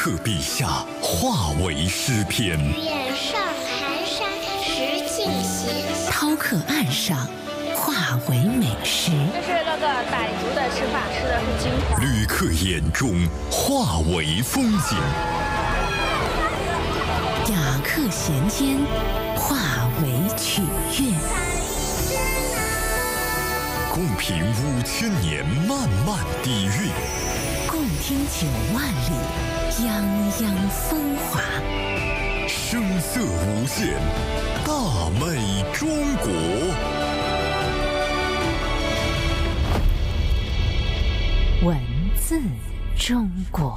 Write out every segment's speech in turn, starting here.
客笔下化为诗篇。 愿上寒山石径斜， 饕客岸上化为美食。 这是那个傣族的吃法，吃的是金华。 旅客眼中化为风景。 雅客弦间化为曲乐。 共品5000年漫漫底蕴， 共听9万里泱泱风华。 声色无限，大美中国。 文字中国。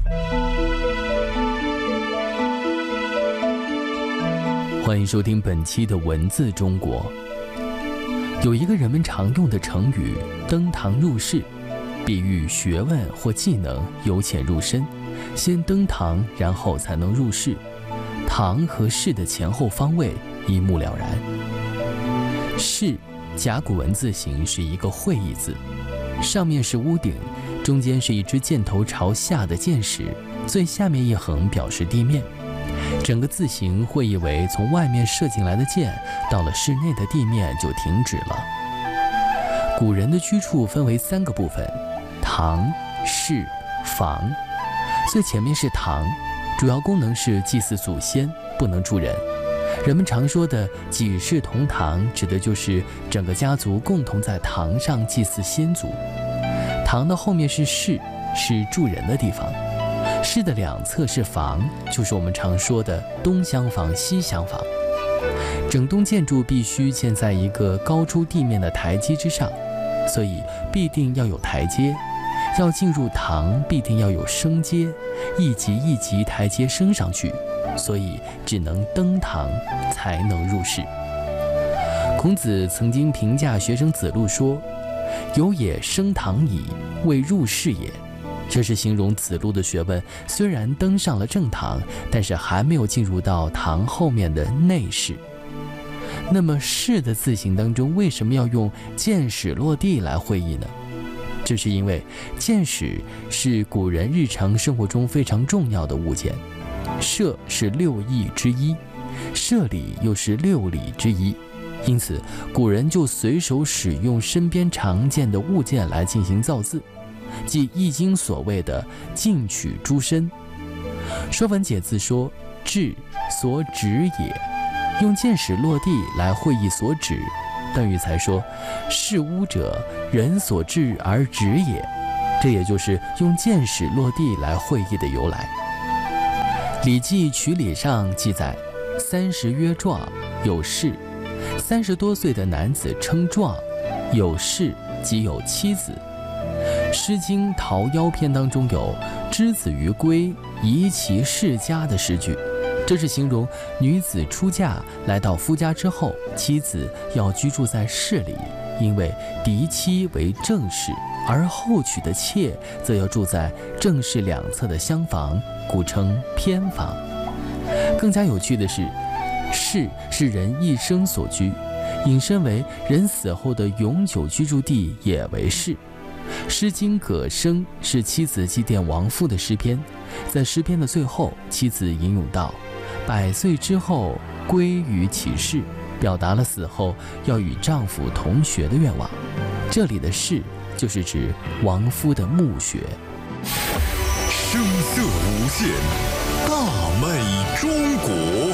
欢迎收听本期的文字中国。有一个人们常用的成语登堂入室，比喻学问或技能由浅入深，先登堂然后才能入室。堂和室的前后方位一目了然。室甲骨文字形是一个会意字，上面是屋顶，中间是一只箭头朝下的箭矢，最下面一横表示地面。整个字形会意为从外面射进来的箭到了室内的地面就停止了。古人的居处分为3个部分：堂、室、房。最前面是堂，主要功能是祭祀祖先，不能住人。人们常说的几世同堂，指的就是整个家族共同在堂上祭祀先祖。堂的后面是室，是住人的地方。室的两侧是房，就是我们常说的东厢房、西厢房。整栋建筑必须建在一个高出地面的台阶之上，所以必定要有台阶。要进入堂，必定要有升阶，一级一级台阶升上去，所以只能登堂才能入室。孔子曾经评价学生子路说：“有也升堂矣，未入室也。”这是形容子路的学问虽然登上了正堂，但是还没有进入到堂后面的内室。那么室的字形当中为什么要用箭矢落地来会意呢？这是因为箭矢是古人日常生活中非常重要的物件，射是6艺之一，射礼又是6礼之一，因此古人就随手使用身边常见的物件来进行造字，即《易经》所谓的进取诸身。说文解字说：“至，所指也。”用箭矢落地来会意所指。段誉才说：“视屋者，人所至而指也。”这也就是用箭矢落地来会意的由来。《礼记·曲礼》上记载：“30曰壮，有士。30多岁的男子称壮，有士即有妻子。”《诗经·桃夭篇》当中有“之子于归，宜其室家”的诗句，这是形容女子出嫁来到夫家之后，妻子要居住在室里，因为嫡妻为正室，而后娶的妾则要住在正室两侧的厢房，故称偏房。更加有趣的是，室是人一生所居，引申为人死后的永久居住地也为室。《诗经·葛生》是妻子祭奠亡夫的诗篇，在诗篇的最后，妻子吟咏道：“100岁之后归于其室”，表达了死后要与丈夫同穴的愿望。这里的室就是指亡夫的墓穴。 声色无限，大美中国。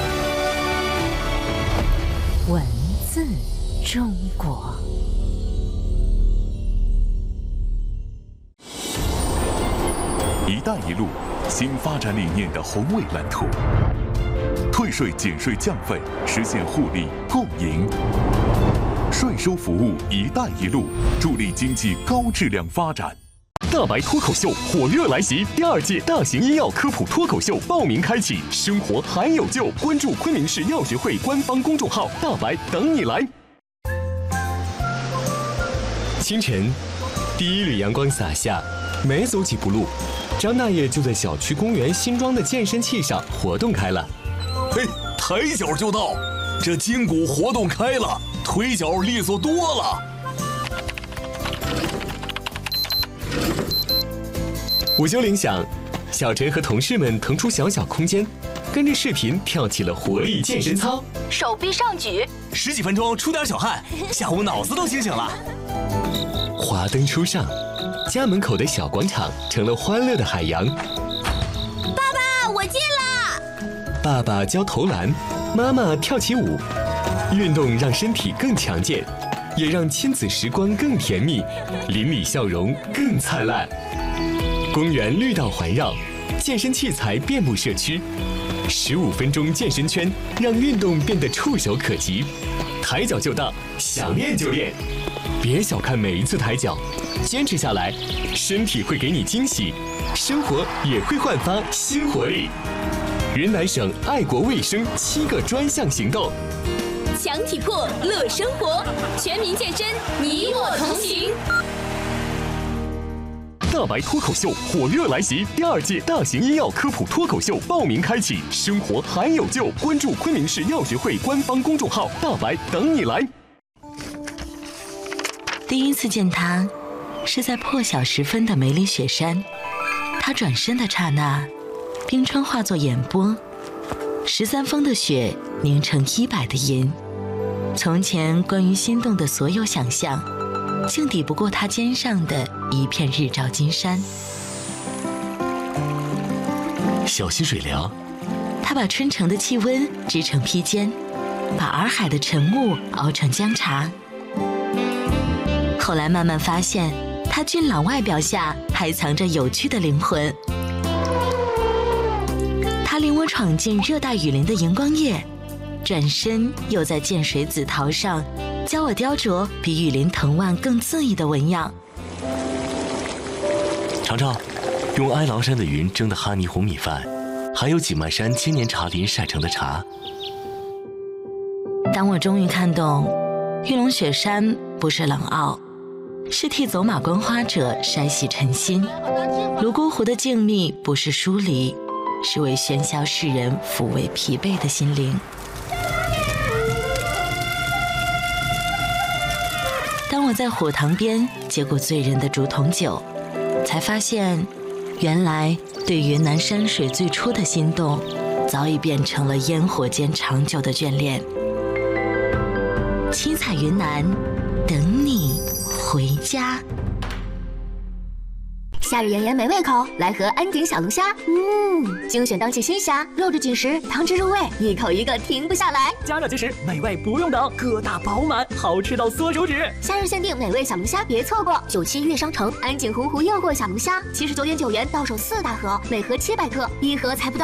文字中国。 “一带一路”新发展理念的宏伟蓝图，退税减税降费，实现互利共赢。税收服务“一带一路”，助力经济高质量发展。 大白脱口秀火热来袭，第2届大型医药科普脱口秀报名开启，生活还有救！关注昆明市药学会官方公众号“大白”，等你来。清晨，第一缕阳光洒下，没走几步路，张大爷就在小区公园新装的健身器上活动开了。 嘿，抬脚就到，这筋骨活动开了，腿脚利索多了。 午休铃响， 小陈和同事们腾出小小空间，跟着视频跳起了活力健身操， 手臂上举 ，10几分钟出点小汗，下午脑子都清醒了。 华灯初上，家门口的小广场成了欢乐的海洋。 爸爸，我进了。 爸爸教投篮，妈妈跳起舞，运动让身体更强健，也让亲子时光更甜蜜，邻里笑容更灿烂。公园绿道环绕，健身器材遍布社区，15分钟健身圈让运动变得触手可及，抬脚就到，想练就练。别小看每一次抬脚，坚持下来，身体会给你惊喜，生活也会焕发新活力。云南省爱国卫生7个专项行动， 强体魄乐生活，全民健身，你我同行。 大白脱口秀火热来袭，第2届大型医药科普脱口秀报名开启，生活还有救！关注昆明市药学会官方公众号，大白等你来。 第一次见他，是在破晓时分的梅里雪山。他转身的刹那，冰川化作眼波，13峰的雪凝成100的银。从前关于心动的所有想象，竟抵不过他肩上的一片日照金山。 小溪水疗， 他把春城的气温织成披肩，把洱海的晨雾熬成姜茶。后来慢慢发现，他俊朗外表下还藏着有趣的灵魂。他领我闯进热带雨林的荧光夜，转身又在涧水紫桃上教我雕琢比雨林藤蔓更恣意的纹样。 尝尝，用哀牢山的云蒸的哈尼红米饭，还有景迈山千年茶林晒成的茶。 当我终于看懂，玉龙雪山不是冷傲，是替走马观花者筛洗尘心；泸沽湖的静谧不是疏离，是为喧嚣世人抚慰疲惫的心灵。当我在火塘边接过醉人的竹筒酒，才发现，原来对云南山水最初的心动，早已变成了烟火间长久的眷恋。七彩云南，等你回家。 夏日炎炎没胃口，来盒安鼎小龙虾。精选当季新虾，肉质紧实，汤汁入味，一口一个停不下来。 加热即食，美味不用等，个大饱满，好吃到缩手指。 夏日限定美味小龙虾，别错过！97悦商城安鼎洪湖诱惑小龙虾，79.9元到手4大盒，每盒700克，一盒才不到